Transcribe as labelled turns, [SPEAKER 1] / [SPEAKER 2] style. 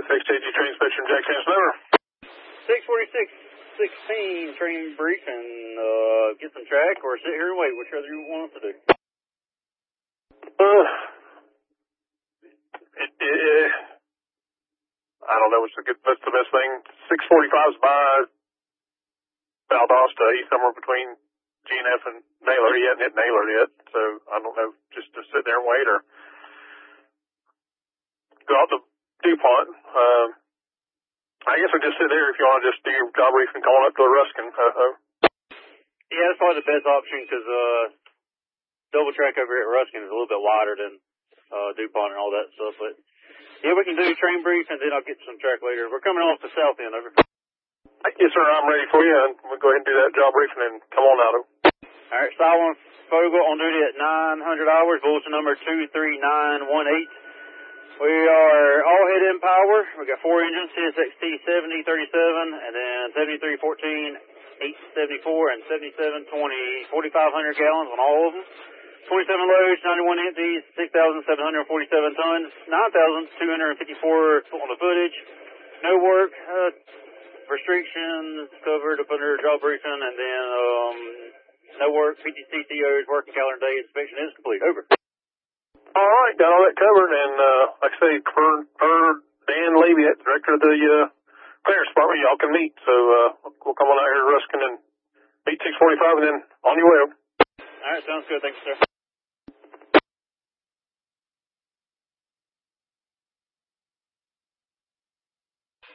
[SPEAKER 1] XJG train inspection, Jack Sands Never.
[SPEAKER 2] 646-16 train brief and get some track or sit here and wait, whichever you want us to do.
[SPEAKER 1] I don't know what's the best thing. 645's by Valdosta. He's somewhere between GNF and Naylor. He hasn't hit Naylor yet, so I don't know, just to sit there and wait or go out to DuPont. I guess we just sit there if you want to just do your job brief and call up to Ruskin.
[SPEAKER 2] Yeah, that's probably the best option because double track over here at Ruskin is a little bit wider than DuPont and all that stuff. But yeah, we can do train brief and then I'll get some track later. We're coming off the south end, over.
[SPEAKER 1] Yes, sir. I'm ready for you, and we'll go ahead and do that job brief and then come on out.
[SPEAKER 2] All right, Style 1 Fogle on duty at 900 hours, bulletin number 23918. We are all head in power. We got 4 engines, CSXT 7037, and then 7314, 874, and 7720, 4,500 gallons on all of them. 27 loads, 91 empties, 6,747 tons, 9,254 on the footage. No work, restrictions covered up under job briefing, and then no work, PTCCO's working calendar day inspection is complete. Over.
[SPEAKER 1] All right, got all that covered, and like I say, per Dan Laviat, director of the clearance department, y'all can meet. So we'll come on out here to Ruskin and meet 645, and then on your way.
[SPEAKER 2] All right, sounds good. Thanks, sir.